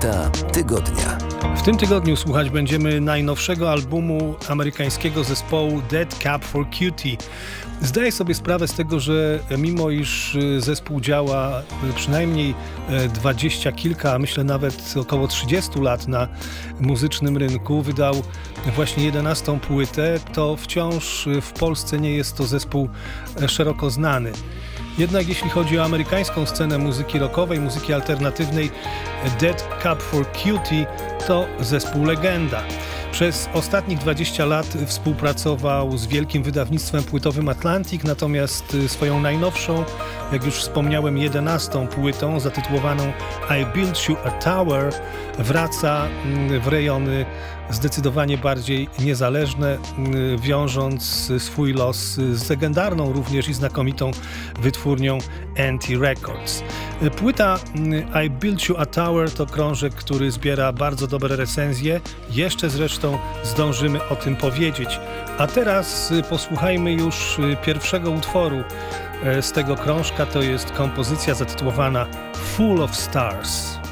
Płyta tygodnia. W tym tygodniu słuchać będziemy najnowszego albumu amerykańskiego zespołu Dead Cab for Cutie. Zdaję sobie sprawę z tego, że mimo iż zespół działa przynajmniej 20 kilka, a myślę nawet około 30 lat na muzycznym rynku, wydał właśnie 11. płytę, to wciąż w Polsce nie jest to zespół szeroko znany. Jednak jeśli chodzi o amerykańską scenę muzyki rockowej, muzyki alternatywnej, Dead Cab for Cutie to zespół legenda. Przez ostatnich 20 lat współpracował z wielkim wydawnictwem płytowym Atlantic, natomiast swoją najnowszą, jak już wspomniałem, 11. płytą zatytułowaną I Built You a Tower wraca w rejony zdecydowanie bardziej niezależne, wiążąc swój los z legendarną również i znakomitą wytwórnią Anti Records. Płyta I Built You a Tower to krążek, który zbiera bardzo dobre recenzje. Jeszcze zresztą zdążymy o tym powiedzieć. A teraz posłuchajmy już pierwszego utworu z tego krążka. To jest kompozycja zatytułowana Full of Stars.